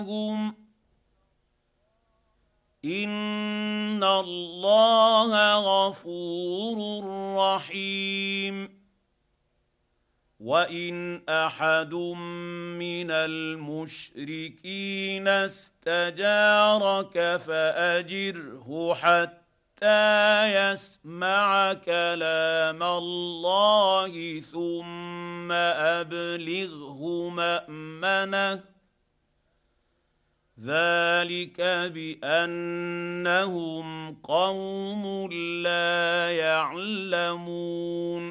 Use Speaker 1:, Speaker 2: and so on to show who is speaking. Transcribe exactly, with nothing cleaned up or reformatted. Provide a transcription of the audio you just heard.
Speaker 1: هم إن الله غفور رحيم. وإن أحد من المشركين استجارك فأجره حتى يسمع كلام الله ثم أبلغه مأمنه، ذلك بأنهم قوم لا يعلمون.